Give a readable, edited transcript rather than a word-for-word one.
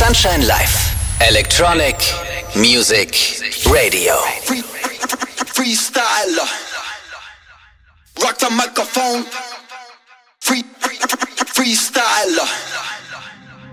Sunshine Live. Electronic Music Radio. Freestyler. Rock the microphone. Freestyler.